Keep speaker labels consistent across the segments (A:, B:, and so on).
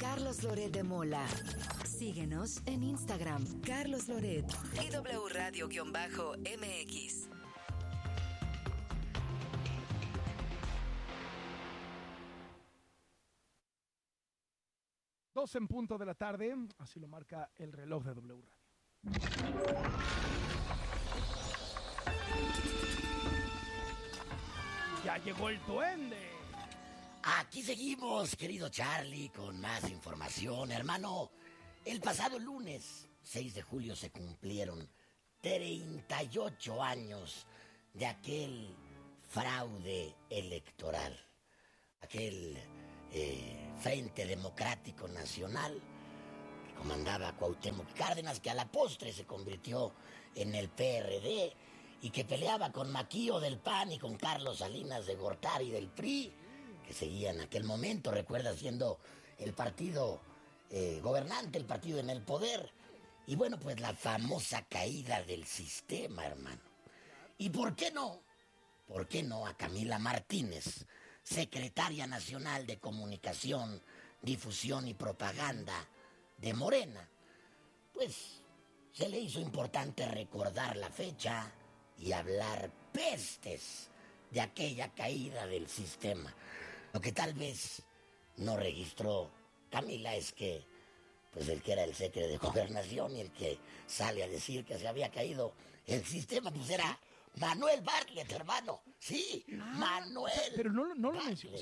A: Carlos Loret de Mola. Síguenos en Instagram, Carlos Loret y W Radio-MX.
B: 2 en punto de la tarde, así lo marca el reloj de W Radio. Ya llegó el duende.
C: Aquí seguimos, querido Charlie, con más información. Hermano, el pasado lunes, 6 de julio, se cumplieron 38 años de aquel fraude electoral. Aquel Frente Democrático Nacional que comandaba Cuauhtémoc Cárdenas, que a la postre se convirtió en el PRD y que peleaba con Maquío del PAN y con Carlos Salinas de Gortari del PRI, que seguía en aquel momento, recuerda, siendo el partido gobernante, el partido en el poder. Y bueno, pues la famosa caída del sistema, hermano. ¿Y por qué no? ¿Por qué no a Camila Martínez, secretaria nacional de Comunicación, Difusión y Propaganda de Morena? Pues se le hizo importante recordar la fecha y hablar pestes de aquella caída del sistema. Lo que tal vez no registró Camila es que pues el que era el secretario de Gobernación y el que sale a decir que se había caído el sistema, pues era Manuel Bartlett, hermano. Sí, Manuel.
B: O sea, pero no lo mencionó.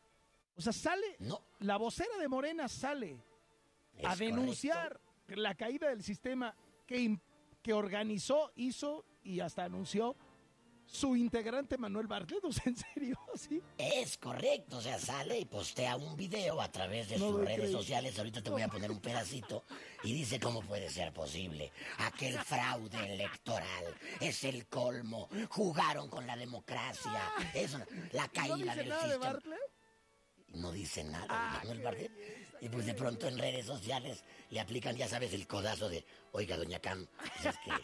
B: O sea, sale, no. La vocera de Morena sale a denunciar la caída del sistema que organizó, hizo y hasta anunció su integrante Manuel Bartlett. O sea, ¿en serio? ¿Sí?
C: Es correcto, o sea, sale y postea un video a través de sus redes sociales. Ahorita te voy a poner un pedacito y dice cómo puede ser posible. Aquel fraude electoral es el colmo. Jugaron con la democracia. Es la caída del sistema.
B: ¿De Bartlett?
C: No dice nada de Manuel Bartlett. Y pues de pronto en redes sociales le aplican, ya sabes, el codazo de, oiga, doña Cam, pues es que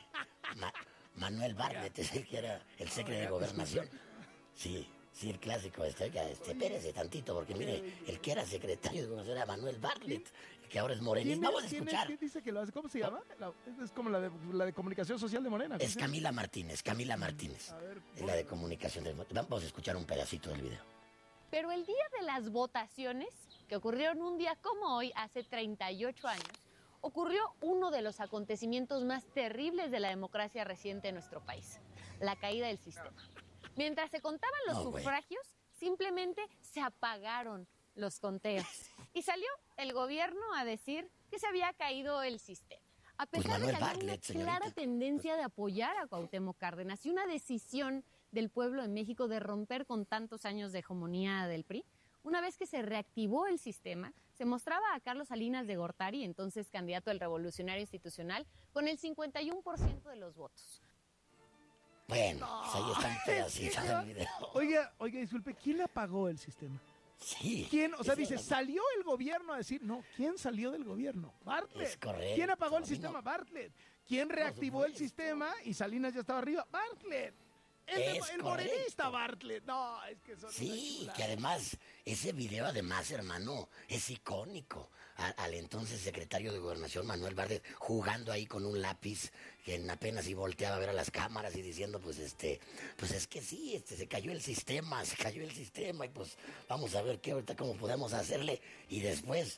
C: Manuel Bartlett es el que era el secretario de Gobernación. Sí, el clásico. Espérese tantito, porque mire, el que era secretario de Gobernación era Manuel Bartlett, el que ahora es morenista. Vamos a escuchar.
B: ¿Quién dice que lo hace? ¿Cómo se llama? Es como la de Comunicación Social de Morena.
C: Es Camila Martínez. A ver, es la de Comunicación de Morena. Vamos a escuchar un pedacito del video.
D: Pero el día de las votaciones, que ocurrieron un día como hoy, hace 38 años, ocurrió uno de los acontecimientos más terribles de la democracia reciente en nuestro país, la caída del sistema. Mientras se contaban los sufragios, simplemente se apagaron los conteos. Y salió el gobierno a decir que se había caído el sistema. A pesar de que había una clara tendencia de apoyar a Cuauhtémoc Cárdenas y una decisión del pueblo de México de romper con tantos años de hegemonía del PRI, una vez que se reactivó el sistema, se mostraba a Carlos Salinas de Gortari, entonces candidato del Revolucionario Institucional, con el 51% de los votos.
C: Bueno, pues ahí está un pedacito del video.
B: Oiga, disculpe, ¿quién apagó el sistema?
C: Sí.
B: ¿Quién? O sea, dice, salió el gobierno a decir, no, ¿quién salió del gobierno? Bartlett.
C: Es correcto.
B: ¿Quién apagó el sistema? Bartlett. ¿Quién reactivó el sistema y Salinas ya estaba arriba? Bartlett. El morenista Bartlett. No, es que son...
C: Sí, que además, ese video además, hermano, es icónico. Al entonces secretario de Gobernación, Manuel Bartlett, jugando ahí con un lápiz, que apenas y volteaba a ver a las cámaras y diciendo, pues es que sí, se cayó el sistema, y pues vamos a ver ahorita cómo podemos hacerle. Y después,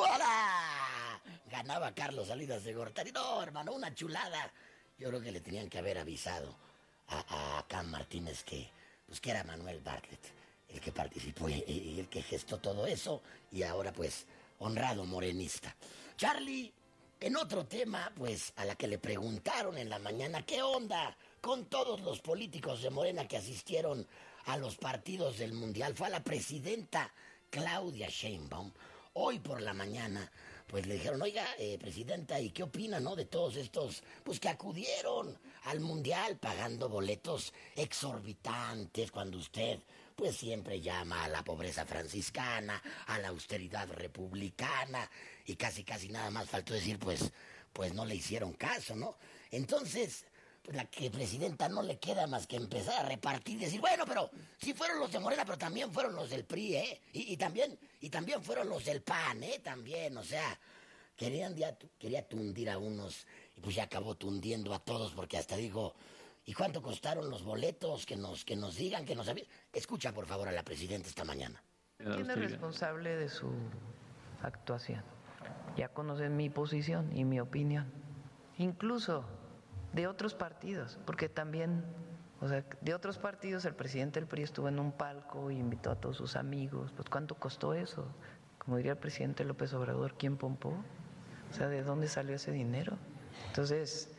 C: ¡voilà! Ganaba Carlos Salinas de Gortari. No, hermano, una chulada. Yo creo que le tenían que haber avisado a Cam Martínez que era Manuel Bartlett el que participó y el que gestó todo eso, y ahora pues honrado morenista. Charlie, en otro tema, pues a la que le preguntaron en la mañana qué onda con todos los políticos de Morena que asistieron a los partidos del Mundial, fue a la presidenta Claudia Sheinbaum. Hoy por la mañana, pues le dijeron, oiga, presidenta, ¿y qué opina, no, de todos estos, pues que acudieron al Mundial pagando boletos exorbitantes, cuando usted, pues siempre llama a la pobreza franciscana, a la austeridad republicana, y casi nada más faltó decir, pues no le hicieron caso, ¿no? Entonces, la que presidenta no le queda más que empezar a repartir y decir, bueno, pero sí fueron los de Morena, pero también fueron los del PRI, ¿eh? Y también fueron los del PAN, ¿eh? También, o sea, quería tundir a unos y pues ya acabó tundiendo a todos porque hasta dijo, ¿y cuánto costaron los boletos? Que nos digan, que nos avisen. Escucha, por favor, a la presidenta esta mañana.
E: ¿Quién es responsable de su actuación? Ya conocen mi posición y mi opinión, incluso de otros partidos, porque también, o sea, de otros partidos el presidente del PRI estuvo en un palco y invitó a todos sus amigos. Pues ¿cuánto costó eso? Como diría el presidente López Obrador, ¿quién pompó? O sea, ¿de dónde salió ese dinero? Entonces,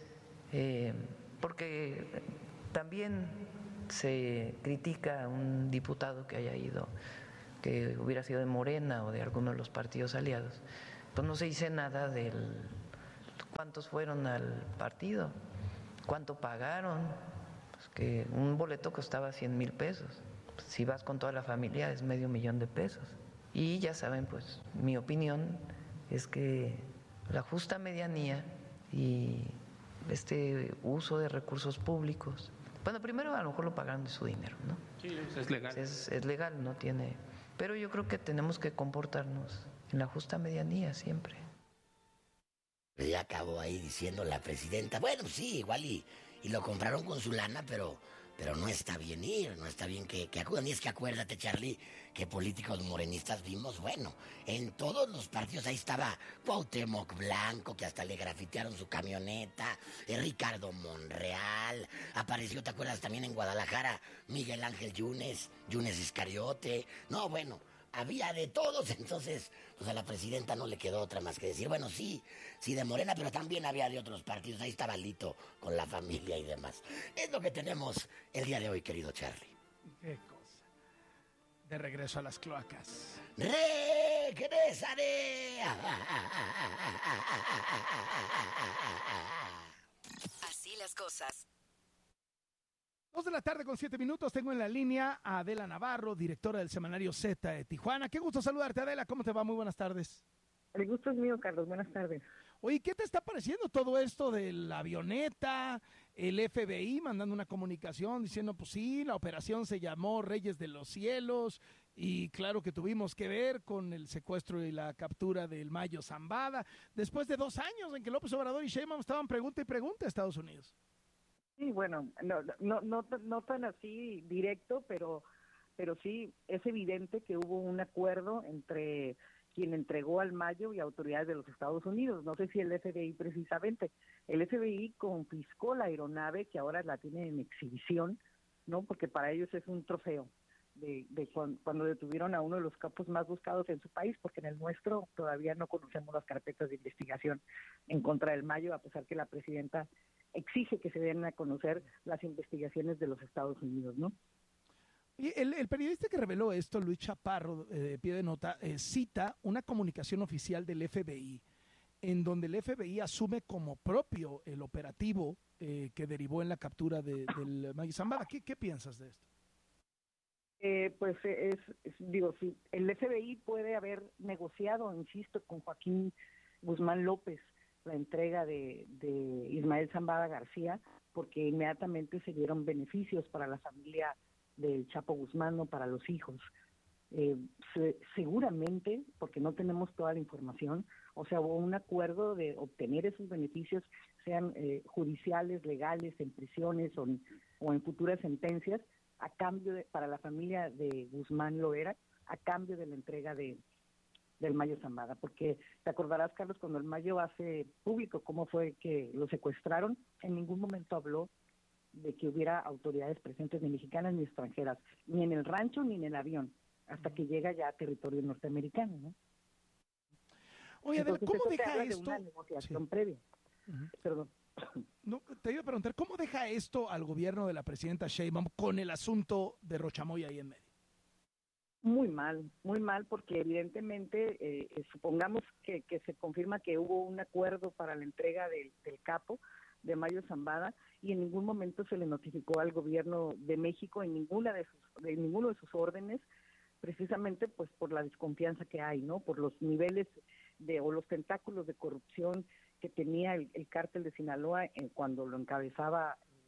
E: porque también se critica a un diputado que haya ido, que hubiera sido de Morena o de alguno de los partidos aliados, pues no se dice nada del cuántos fueron al partido, cuánto pagaron, pues que un boleto costaba 100,000 pesos, pues si vas con toda la familia es $500,000 de pesos. Y ya saben, pues mi opinión es que la justa medianía y este uso de recursos públicos, bueno, primero a lo mejor lo pagaron de su dinero, ¿no?
F: Sí, es legal.
E: Es legal, no tiene, pero yo creo que tenemos que comportarnos en la justa medianía siempre.
C: Ya acabó ahí diciendo la presidenta, bueno, sí, igual y lo compraron con su lana, pero no está bien ir, no está bien que acudan. Y es que acuérdate, Charlie, que políticos morenistas vimos, bueno, en todos los partidos ahí estaba Cuauhtémoc Blanco, que hasta le grafitearon su camioneta, Ricardo Monreal, apareció, ¿te acuerdas? También en Guadalajara, Miguel Ángel Yunes Iscariote, no, bueno, había de todos, entonces pues a la presidenta no le quedó otra más que decir, bueno, sí de Morena, pero también había de otros partidos, ahí estaba Lito con la familia y demás. Es lo que tenemos el día de hoy, querido Charlie.
B: Qué cosa. De regreso a las cloacas.
C: ¡Regresaré!
A: Así las cosas.
B: 2:07 tengo en la línea a Adela Navarro, directora del semanario Z de Tijuana. Qué gusto saludarte, Adela. ¿Cómo te va? Muy buenas tardes.
G: El gusto es mío, Carlos. Buenas tardes.
B: Oye, ¿qué te está pareciendo todo esto de la avioneta, el FBI mandando una comunicación diciendo, pues sí, la operación se llamó Reyes de los Cielos y claro que tuvimos que ver con el secuestro y la captura del Mayo Zambada, después de 2 años en que López Obrador y Sheinbaum estaban pregunta y pregunta a Estados Unidos?
G: Sí, bueno, no tan así directo, pero sí es evidente que hubo un acuerdo entre quien entregó al Mayo y autoridades de los Estados Unidos. No sé si el FBI precisamente. El FBI confiscó la aeronave que ahora la tiene en exhibición, ¿no? Porque para ellos es un trofeo de cuando detuvieron a uno de los capos más buscados en su país, porque en el nuestro todavía no conocemos las carpetas de investigación en contra del Mayo, a pesar que la presidenta exige que se den a conocer las investigaciones de los Estados Unidos, ¿no?
B: Y el periodista que reveló esto, Luis Chaparro, de pie de nota, cita una comunicación oficial del FBI, en donde el FBI asume como propio el operativo que derivó en la captura del Mayo Zambada. ¿Qué piensas de esto?
G: Pues digo, sí, el FBI puede haber negociado, insisto, con Joaquín Guzmán López la entrega de Ismael Zambada García, porque inmediatamente se dieron beneficios para la familia del Chapo Guzmán, no para los hijos. Seguramente, porque no tenemos toda la información, o sea, hubo un acuerdo de obtener esos beneficios, sean judiciales, legales, en prisiones o en futuras sentencias, a cambio para la familia de Guzmán Loera, a cambio de la entrega del Mayo Zambada, porque te acordarás, Carlos, cuando el Mayo hace público cómo fue que lo secuestraron, en ningún momento habló de que hubiera autoridades presentes ni mexicanas ni extranjeras, ni en el rancho ni en el avión, hasta que llega ya a territorio norteamericano, ¿no?
B: Oye,
G: entonces,
B: ¿cómo deja
G: habla
B: esto?
G: De una negociación previa. Perdón.
B: No, te iba a preguntar, ¿cómo deja esto al gobierno de la presidenta Sheinbaum con el asunto de Rochamoy ahí en medio?
G: Muy mal, porque evidentemente, supongamos que se confirma que hubo un acuerdo para la entrega del capo de Mayo Zambada y en ningún momento se le notificó al gobierno de México en ninguno de sus órdenes, precisamente pues por la desconfianza que hay, ¿no? Por los niveles o los tentáculos de corrupción que tenía el cártel de Sinaloa cuando lo encabezaba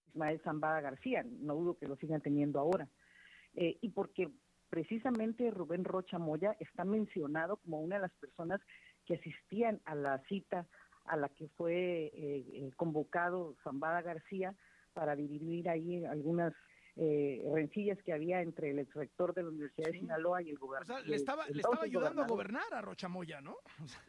G: Ismael Zambada García, no dudo que lo sigan teniendo ahora, y porque precisamente Rubén Rocha Moya está mencionado como una de las personas que asistían a la cita a la que fue convocado Zambada García para dirimir ahí algunas rencillas que había entre el exrector de la Universidad de Sinaloa y el gobernador.
B: O sea, le estaba ayudando a gobernar a Rocha Moya, ¿no? O sea.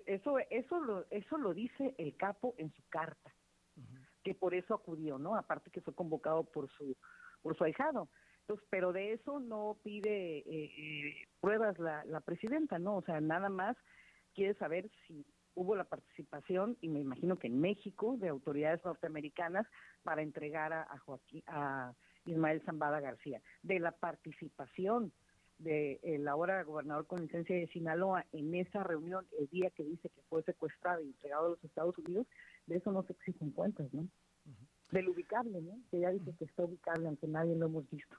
G: Eso lo dice el capo en su carta, que por eso acudió, ¿no? Aparte que fue convocado por su ahijado. Entonces, pero de eso no pide pruebas la presidenta, ¿no? O sea, nada más quiere saber si hubo la participación, y me imagino que en México, de autoridades norteamericanas para entregar a Ismael Zambada García. De la participación del ahora gobernador con licencia de Sinaloa en esa reunión, el día que dice que fue secuestrado y entregado a los Estados Unidos, de eso no se exigen cuentas, ¿no? Del ubicable, ¿no? Que ya dice que está ubicable, aunque nadie lo hemos visto.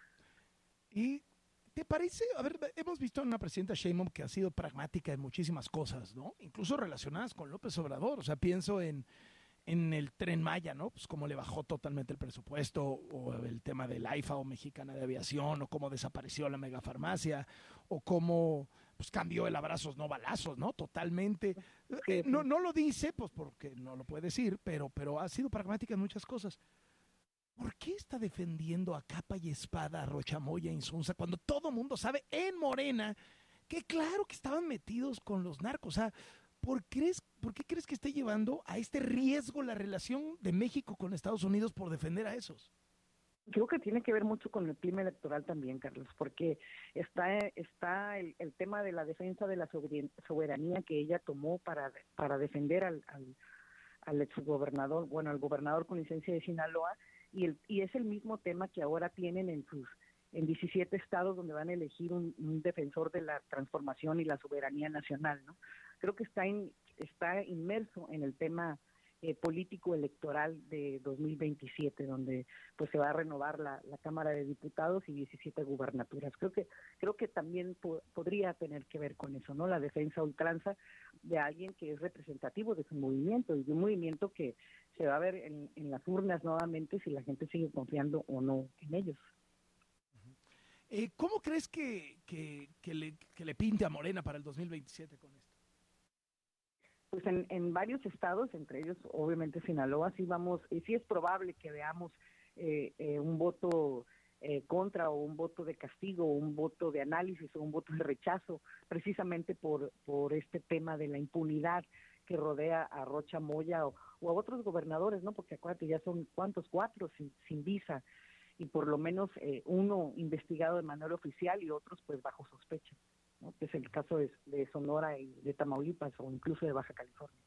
B: ¿Y te parece? A ver, hemos visto a una presidenta Sheinbaum que ha sido pragmática en muchísimas cosas, ¿no? Incluso relacionadas con López Obrador. O sea, pienso en el Tren Maya, ¿no? Pues cómo le bajó totalmente el presupuesto, o el tema del AIFA o Mexicana de Aviación, o cómo desapareció la megafarmacia, o cómo pues cambió el abrazos no balazos, ¿no? Totalmente. No lo dice, pues porque no lo puede decir, pero ha sido pragmática en muchas cosas. ¿Por qué está defendiendo a capa y espada a Rocha Moya e Insunza cuando todo mundo sabe en Morena que claro que estaban metidos con los narcos? O sea, ¿por qué crees que esté llevando a este riesgo la relación de México con Estados Unidos por defender a esos?
G: Creo que tiene que ver mucho con el clima electoral también, Carlos, porque está el tema de la defensa de la soberanía que ella tomó para defender al exgobernador, bueno, al gobernador con licencia de Sinaloa, y es el mismo tema que ahora tienen en 17 estados donde van a elegir un defensor de la transformación y la soberanía nacional, ¿no? Creo que está inmerso en el tema político electoral de 2027, donde pues se va a renovar la Cámara de Diputados y 17 gubernaturas. Creo que también podría tener que ver con eso, ¿no? La defensa a ultranza de alguien que es representativo de su movimiento, y de un movimiento que se va a ver en las urnas nuevamente si la gente sigue confiando o no en ellos.
B: ¿Cómo crees que le pinte a Morena para el 2027 con esto?
G: Pues en varios estados, entre ellos obviamente Sinaloa, sí es probable que veamos un voto contra, o un voto de castigo, o un voto de análisis, o un voto de rechazo, precisamente por este tema de la impunidad que rodea a Rocha Moya o a otros gobernadores, ¿no? Porque acuérdate, ya son ¿cuántos? 4 sin visa, y por lo menos uno investigado de manera oficial y otros pues bajo sospecha, ¿no? Que es el caso de Sonora y de Tamaulipas, o incluso de Baja California.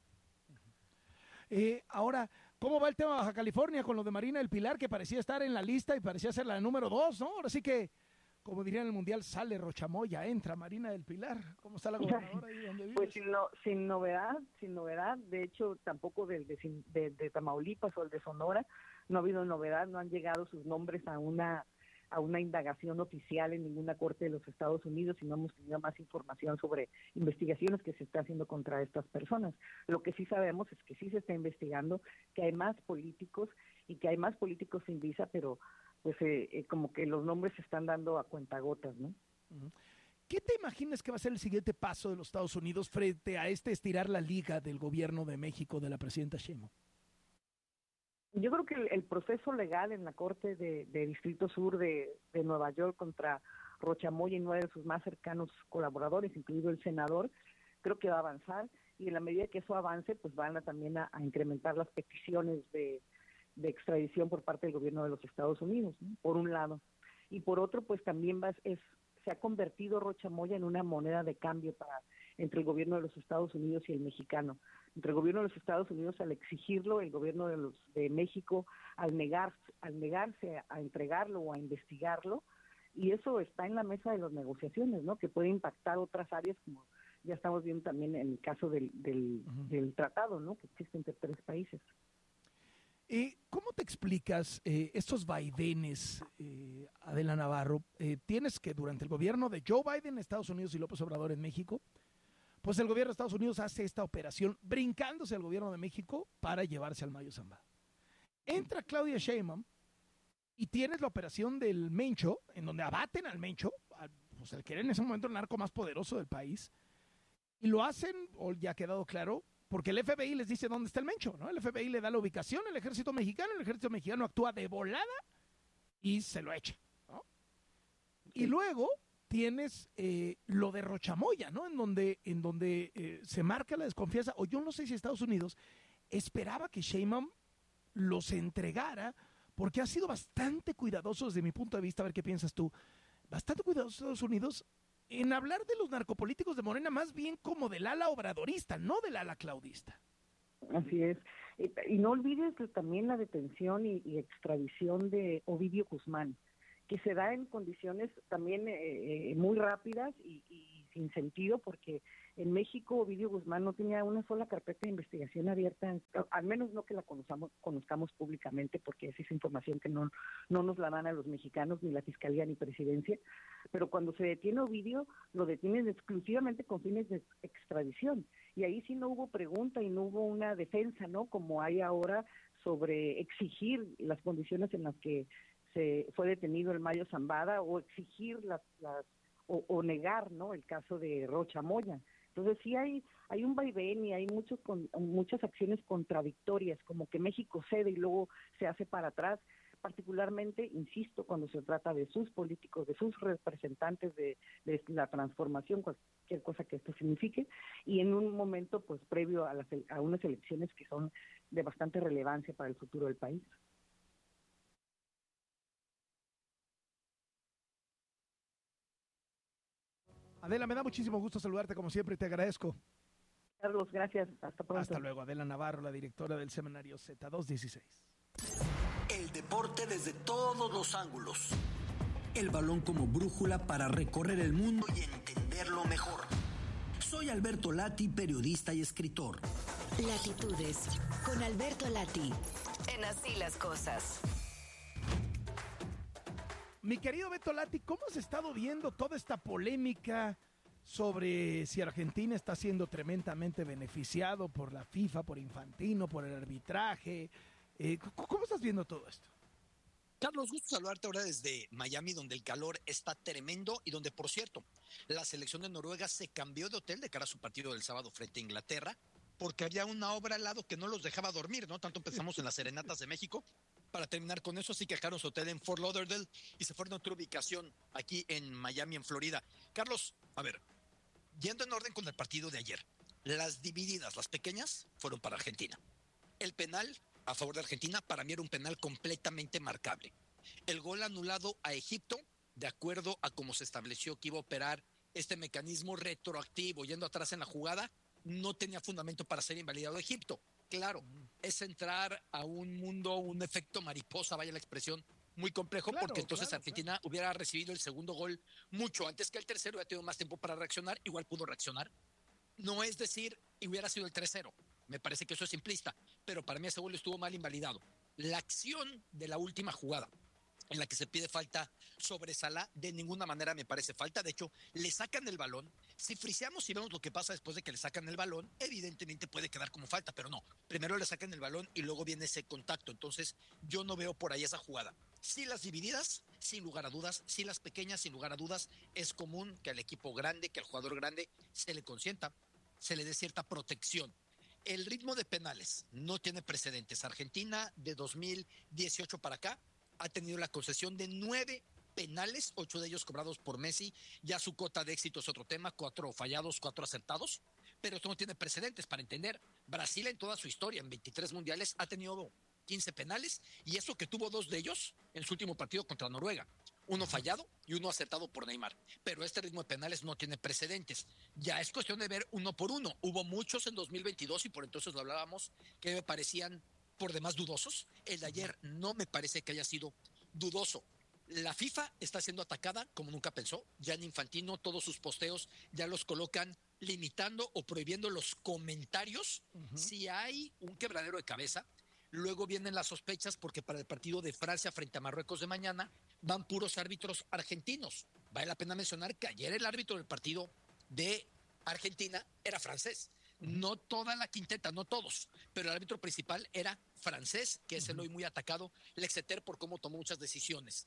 B: Ahora, ¿cómo va el tema de Baja California con lo de Marina del Pilar, que parecía estar en la lista y parecía ser la número 2, ¿no? Ahora sí que, como dirían en el Mundial, sale Rocha Moya, entra Marina del Pilar. ¿Cómo está la gobernadora ahí donde vives?
G: Pues sin novedad, de hecho tampoco de Tamaulipas o el de Sonora, no ha habido novedad, no han llegado sus nombres a una indagación oficial en ninguna corte de los Estados Unidos, y no hemos tenido más información sobre investigaciones que se está haciendo contra estas personas. Lo que sí sabemos es que sí se está investigando, que hay más políticos, y que hay más políticos sin visa, pero pues como que los nombres se están dando a cuentagotas, ¿no?
B: ¿Qué te imaginas que va a ser el siguiente paso de los Estados Unidos frente a estirar la liga del gobierno de México de la presidenta Sheinbaum?
G: Yo creo que el proceso legal en la Corte de Distrito Sur de Nueva York contra Rocha Moya y 9 de sus más cercanos colaboradores, incluido el senador, creo que va a avanzar, y en la medida que eso avance, pues van también a incrementar las peticiones de extradición por parte del gobierno de los Estados Unidos, ¿no? Por un lado. Y por otro, pues también se ha convertido Rocha Moya en una moneda de cambio entre el gobierno de los Estados Unidos y el mexicano. Entre el gobierno de los Estados Unidos al exigirlo, el gobierno de México al negarse a entregarlo o a investigarlo, y eso está en la mesa de las negociaciones, ¿no? Que puede impactar otras áreas, como ya estamos viendo también en el caso del tratado, ¿no? Que existe entre 3 países.
B: ¿Cómo te explicas estos vaivenes, Adela Navarro? Tienes que durante el gobierno de Joe Biden en Estados Unidos y López Obrador en México, pues el gobierno de Estados Unidos hace esta operación brincándose al gobierno de México para llevarse al Mayo Zambada. Entra Claudia Sheinbaum y tienes la operación del Mencho, en donde abaten al Mencho, pues el que era en ese momento el narco más poderoso del país, y lo hacen, o ya ha quedado claro, porque el FBI les dice dónde está el Mencho, ¿no? El FBI le da la ubicación al ejército mexicano, el ejército mexicano actúa de volada y se lo echa, ¿no? Y luego tienes lo de Rochamoya, ¿no? En donde se marca la desconfianza, o yo no sé si Estados Unidos esperaba que Sheinbaum los entregara, porque ha sido bastante cuidadoso desde mi punto de vista, a ver qué piensas tú, bastante cuidadoso Estados Unidos en hablar de los narcopolíticos de Morena más bien como del ala obradorista, no del ala claudista.
G: Así es. Y no olvides también la detención y extradición de Ovidio Guzmán, que se da en condiciones también muy rápidas y sin sentido, porque en México Ovidio Guzmán no tenía una sola carpeta de investigación abierta, al menos no que la conozcamos públicamente, porque esa es información que no nos la dan a los mexicanos, ni la Fiscalía ni Presidencia, pero cuando se detiene Ovidio, lo detienen exclusivamente con fines de extradición, y ahí sí no hubo pregunta y no hubo una defensa, ¿no? Como hay ahora sobre exigir las condiciones en las que se fue detenido el Mayo Zambada, o exigir o negar, ¿no?, el caso de Rocha Moya. Entonces sí hay un vaivén y hay muchas acciones contradictorias, como que México cede y luego se hace para atrás, particularmente, insisto, cuando se trata de sus políticos, de sus representantes de la transformación, cualquier cosa que esto signifique, y en un momento pues previo a unas elecciones que son de bastante relevancia para el futuro del país.
B: Adela, me da muchísimo gusto saludarte como siempre y te agradezco.
G: Carlos, gracias. Hasta pronto.
B: Hasta luego. Adela Navarro, la directora del semanario Z216.
F: El deporte desde todos los ángulos. El balón como brújula para recorrer el mundo y entenderlo mejor. Soy Alberto Lati, periodista y escritor.
A: Latitudes, con Alberto Lati, en Así las Cosas.
B: Mi querido Beto Lati, ¿cómo has estado viendo toda esta polémica sobre si Argentina está siendo tremendamente beneficiado por la FIFA, por Infantino, por el arbitraje? ¿Cómo estás viendo todo esto?
H: Carlos, gusto saludarte ahora desde Miami, donde el calor está tremendo y donde, por cierto, la selección de Noruega se cambió de hotel de cara a su partido del sábado frente a Inglaterra, porque había una obra al lado que no los dejaba dormir, ¿no? Tanto empezamos en las Serenatas de México para terminar con eso, así que dejaron su hotel en Fort Lauderdale y se fueron a otra ubicación aquí en Miami, en Florida. Carlos, a ver, yendo en orden con el partido de ayer, las divididas, las pequeñas, fueron para Argentina. El penal a favor de Argentina, para mí era un penal completamente marcable. El gol anulado a Egipto, de acuerdo a cómo se estableció que iba a operar este mecanismo retroactivo, yendo atrás en la jugada, no tenía fundamento para ser invalidado a Egipto. Claro, es entrar a un mundo, un efecto mariposa, vaya la expresión, muy complejo, claro, porque entonces Argentina hubiera recibido el segundo gol mucho antes que el tercero, hubiera tenido más tiempo para reaccionar, igual pudo reaccionar. No es decir, hubiera sido el 3-0, me parece que eso es simplista, pero para mí ese gol estuvo mal invalidado. La acción de la última jugada, en la que se pide falta sobre Salah, de ninguna manera me parece falta. De hecho, le sacan el balón. Si friseamos y vemos lo que pasa después de que le sacan el balón, evidentemente puede quedar como falta, pero no. Primero le sacan el balón y luego viene ese contacto. Entonces, yo no veo por ahí esa jugada. Sí, las divididas, sin lugar a dudas. Sí, las pequeñas, sin lugar a dudas. Es común que al equipo grande, que al jugador grande, se le consienta, se le dé cierta protección. El ritmo de penales no tiene precedentes. Argentina, de 2018 para acá, ha tenido la concesión de 9 penales, 8 de ellos cobrados por Messi. Ya su cota de éxito es otro tema, 4 fallados, 4 acertados, pero esto no tiene precedentes. Para entender, Brasil en toda su historia, en 23 mundiales, ha tenido 15 penales, y eso que tuvo 2 de ellos en su último partido contra Noruega. Uno fallado y uno acertado por Neymar. Pero este ritmo de penales no tiene precedentes. Ya es cuestión de ver uno por uno. Hubo muchos en 2022 y por entonces lo hablábamos, que me parecían por demás dudosos. El de ayer no me parece que haya sido dudoso. La FIFA está siendo atacada como nunca pensó. Gianni Infantino, todos sus posteos ya los colocan limitando o prohibiendo los comentarios. Si hay un quebradero de cabeza, luego vienen las sospechas, porque para el partido de Francia frente a Marruecos de mañana van puros árbitros argentinos. Vale la pena mencionar que ayer el árbitro del partido de Argentina era francés. No toda la quinteta, no todos, pero el árbitro principal era francés, que es el hoy muy atacado L'Exeter por cómo tomó muchas decisiones.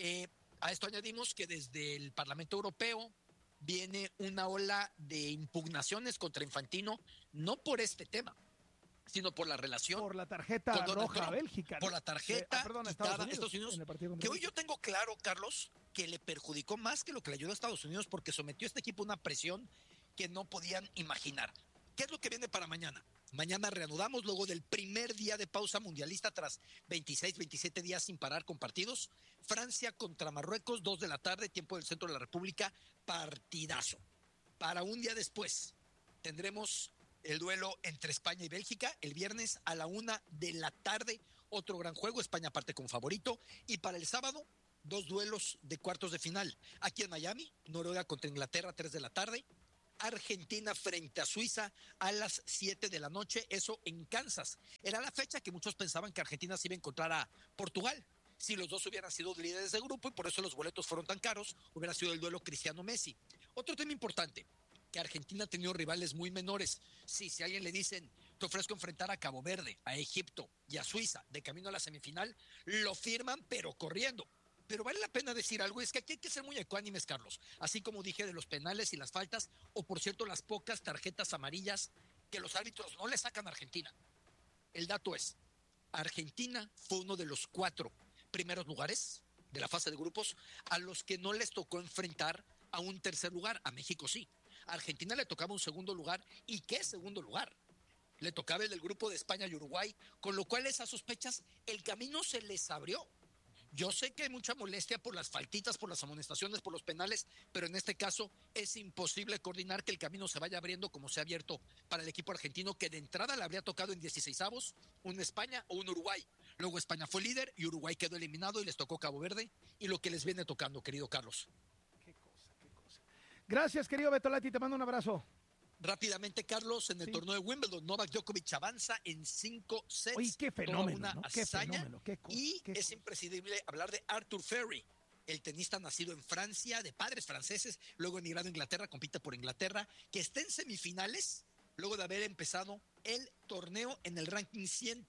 H: A esto añadimos que desde el Parlamento Europeo viene una ola de impugnaciones contra Infantino, no por este tema, sino por la relación.
B: Por la tarjeta roja a Bélgica.
H: Por la tarjeta quitada a
B: Estados Unidos.
H: Que hoy yo tengo claro, Carlos, que le perjudicó más que lo que le ayudó a Estados Unidos, porque sometió a este equipo a una presión que no podían imaginar. ¿Qué es lo que viene para mañana? Mañana reanudamos luego del primer día de pausa mundialista tras 26, 27 días sin parar con partidos. Francia contra Marruecos, 2 de la tarde, tiempo del centro de la República, partidazo. Para un día después tendremos el duelo entre España y Bélgica el viernes a la 1 de la tarde, otro gran juego, España parte con favorito. Y para el sábado, 2 duelos de cuartos de final. Aquí en Miami, Noruega contra Inglaterra, 3 de la tarde. Argentina frente a Suiza a las 7 de la noche, eso en Kansas. Era la fecha que muchos pensaban que Argentina se iba a encontrar a Portugal. Si los dos hubieran sido líderes de grupo y por eso los boletos fueron tan caros, hubiera sido el duelo Cristiano-Messi. Otro tema importante, que Argentina ha tenido rivales muy menores. Sí, si a alguien le dicen, te ofrezco enfrentar a Cabo Verde, a Egipto y a Suiza de camino a la semifinal, lo firman pero corriendo. Pero vale la pena decir algo, es que aquí hay que ser muy ecuánimes, Carlos. Así como dije de los penales y las faltas, o por cierto las pocas tarjetas amarillas que los árbitros no le sacan a Argentina. El dato es, Argentina fue uno de los 4 primeros lugares de la fase de grupos a los que no les tocó enfrentar a un tercer lugar. A México sí. A Argentina le tocaba un segundo lugar. ¿Y qué segundo lugar? Le tocaba el del grupo de España y Uruguay, con lo cual esas sospechas, el camino se les abrió. Yo sé que hay mucha molestia por las faltitas, por las amonestaciones, por los penales, pero en este caso es imposible coordinar que el camino se vaya abriendo como se ha abierto para el equipo argentino, que de entrada le habría tocado en 16avos un España o un Uruguay. Luego España fue líder y Uruguay quedó eliminado y les tocó Cabo Verde y lo que les viene tocando, querido Carlos.
B: Qué cosa. Gracias, querido Betolati, te mando un abrazo.
H: Rápidamente, Carlos, en el torneo de Wimbledon, Novak Djokovic avanza en 5 sets.
B: Oye, qué fenómeno,
H: una
B: ¿no?
H: hazaña.
B: Qué cosa,
H: y es imprescindible hablar de Arthur Ferry, el tenista nacido en Francia, de padres franceses, luego emigrado a Inglaterra, compite por Inglaterra, que está en semifinales, luego de haber empezado el torneo en el ranking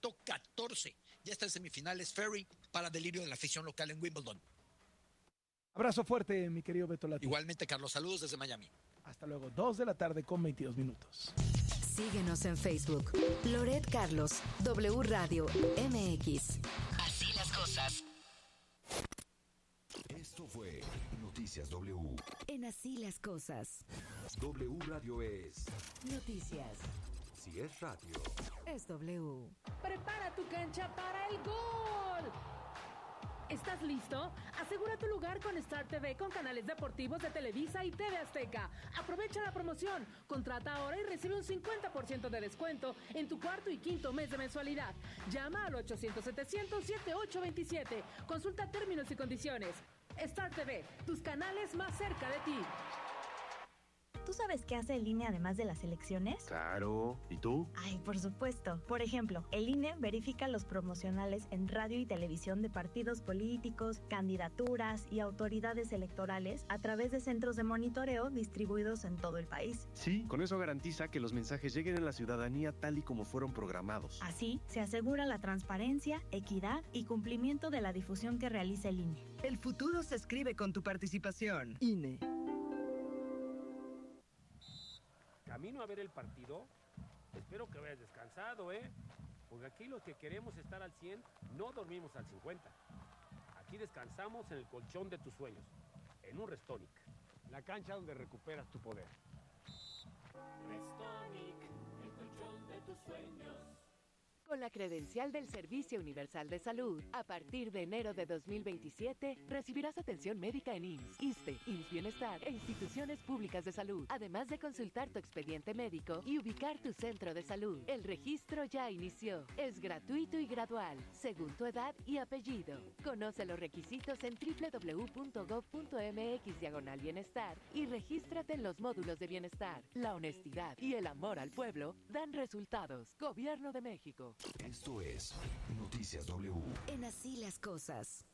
H: 114. Ya está en semifinales Ferry para delirio de la afición local en Wimbledon.
B: Abrazo fuerte, mi querido Betolati.
H: Igualmente, Carlos, saludos desde Miami.
B: Hasta luego, 2 de la tarde con 22 minutos.
A: Síguenos en Facebook. Loret Carlos, W Radio MX.
C: Así las cosas.
I: Esto fue Noticias W.
A: En Así las cosas.
I: W Radio es
A: Noticias.
I: Si es radio,
A: Es W.
J: Prepara tu cancha para el gol. ¿Estás listo? Asegura tu lugar con Star TV con canales deportivos de Televisa y TV Azteca. Aprovecha la promoción. Contrata ahora y recibe un 50% de descuento en tu cuarto y quinto mes de mensualidad. Llama al 800-700-7827. Consulta términos y condiciones. Star TV, tus canales más cerca de ti.
K: ¿Tú sabes qué hace el INE además de las elecciones?
L: Claro, ¿y tú?
K: Ay, por supuesto. Por ejemplo, el INE verifica los promocionales en radio y televisión de partidos políticos, candidaturas y autoridades electorales a través de centros de monitoreo distribuidos en todo el país.
L: Sí, con eso garantiza que los mensajes lleguen a la ciudadanía tal y como fueron programados.
K: Así, se asegura la transparencia, equidad y cumplimiento de la difusión que realiza el INE.
M: El futuro se escribe con tu participación. INE.
N: Camino a ver el partido, espero que vayas descansado, porque aquí los que queremos estar al 100 no dormimos al 50. Aquí descansamos en el colchón de tus sueños, en un Restonic, la cancha donde recuperas tu poder.
O: Restonic, el colchón de tus sueños.
P: Con la credencial del Servicio Universal de Salud, a partir de enero de 2027, recibirás atención médica en IMSS, ISSSTE, IMSS Bienestar e instituciones públicas de salud, además de consultar tu expediente médico y ubicar tu centro de salud. El registro ya inició. Es gratuito y gradual, según tu edad y apellido. Conoce los requisitos en www.gov.mx/bienestar y regístrate en los módulos de bienestar. La honestidad y el amor al pueblo dan resultados. Gobierno de México.
I: Esto es Noticias W.
A: En Así las cosas.